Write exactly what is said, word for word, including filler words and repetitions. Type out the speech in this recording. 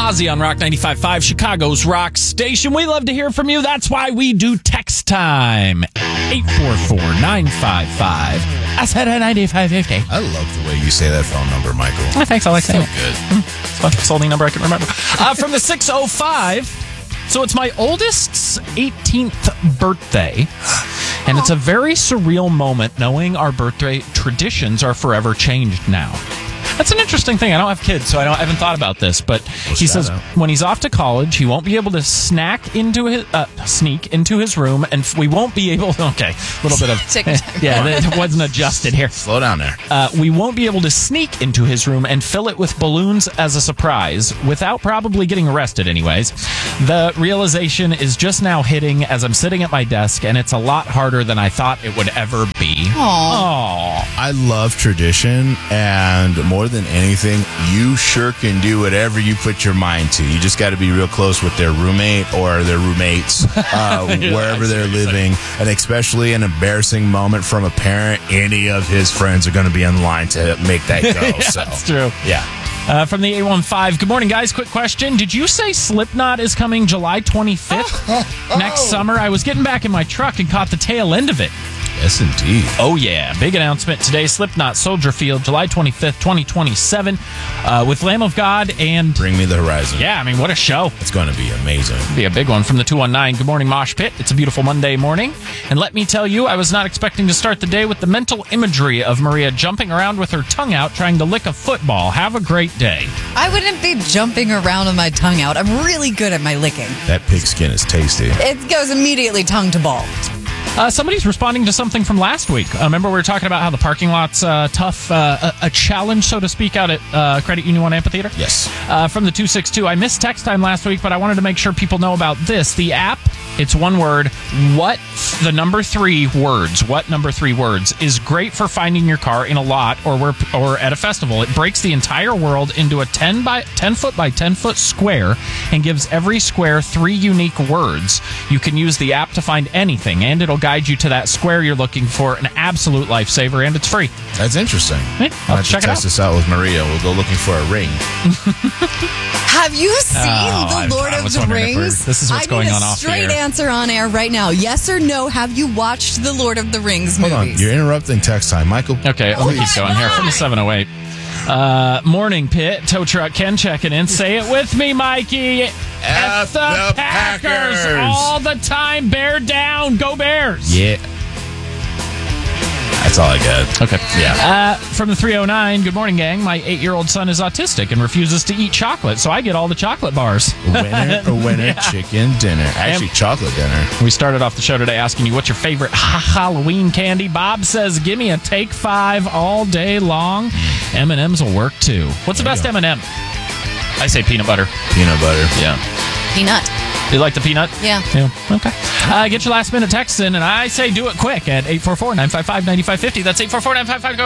Ozzy on Rock ninety-five point five, Chicago's rock station. We love to hear from you. That's why we do text time. eight four four, nine five five. I said ninety-five fifty. I love the way you say that phone number, Michael. Oh, thanks. I like so saying it. good. It's fun. It's the only number I can remember. Uh, from the six oh five. So it's my oldest's eighteenth birthday. And it's a very surreal moment knowing our birthday traditions are forever changed now. That's an interesting thing. I don't have kids, so I, don't, I haven't thought about this. But What's he that says out? when he's off to college, he won't be able to snack into his uh, sneak into his room, and we won't be able. Okay, a little bit of Take your time. yeah, it wasn't adjusted here. Slow down there. Uh, we won't be able to sneak into his room and fill it with balloons as a surprise without probably getting arrested anyways. The realization is just now hitting as I'm sitting at my desk, and it's a lot harder than I thought it would ever be. Aww. Aww. I love tradition, and more than anything, you sure can do whatever you put your mind to. You just got to be real close with their roommate or their roommates, uh, wherever they're living. And especially an embarrassing moment from a parent, any of his friends are going to be in line to make that go. Yeah, so that's true. Yeah. Uh, from the eight one five, good morning, guys. Quick question. Did you say Slipknot is coming July twenty-fifth next summer? I was getting back in my truck and caught the tail end of it. Yes, indeed. Oh, yeah. Big announcement today. Slipknot, Soldier Field, July twenty-fifth, twenty twenty-seven, uh, with Lamb of God and... Bring me the horizon. Yeah, I mean, what a show. It's going to be amazing. Be a big one from the two one nine. Good morning, Mosh Pit. It's a beautiful Monday morning. And let me tell you, I was not expecting to start the day with the mental imagery of Maria jumping around with her tongue out trying to lick a football. Have a great day. I wouldn't be jumping around with my tongue out. I'm really good at my licking. That pigskin is tasty. It goes immediately tongue to ball. Uh, somebody's responding to something from last week. Uh, remember we were talking about how the parking lot's uh, tough, uh, a, a challenge, so to speak, out at uh, Credit Union One Amphitheater? Yes. Uh, from the two six two. I missed text time last week, but I wanted to make sure people know about this. The app, it's one word, what, the number three words, what number three words, is great for finding your car in a lot or where, or at a festival. It breaks the entire world into a ten by ten foot by ten foot square and gives every square three unique words. You can use the app to find anything, and it'll guide you to that square you're looking for. An absolute lifesaver, and it's free. That's interesting. Yeah, I'll I'll have to check it test out. this out with Maria. We'll go looking for a ring. Have you seen Oh, I- The Lord I of was the wondering if we're- Rings? this is what's I going need on a off the straight air. answer on air right now. Yes or no, have you watched The Lord of the Rings Hold on. movies? You're interrupting text time. Michael. Okay, let me keep going here from the seven oh eight. Uh, morning, Pit. Tow Truck Ken checking in. Say it with me, Mikey. F the, the Packers. Packers. All the time. Bear down. Go Bears. Yeah. That's all I got. Okay. Yeah. Uh, from the three oh nine, good morning, gang. My eight-year-old son is autistic and refuses to eat chocolate, so I get all the chocolate bars. Winner or winner, Yeah. chicken dinner. Actually, And- chocolate dinner. We started off the show today asking you what's your favorite ha- Halloween candy. Bob says, give me a Take Five all day long. M and M's will work, too. What's the There you best go. M and M? I say peanut butter. Peanut butter. Yeah. Peanut. You like the peanut? Yeah. Yeah. Okay. Uh, get your last minute text in, and I say do it quick at eight four four, nine five five, nine five five zero. That's eight four four, nine five five, go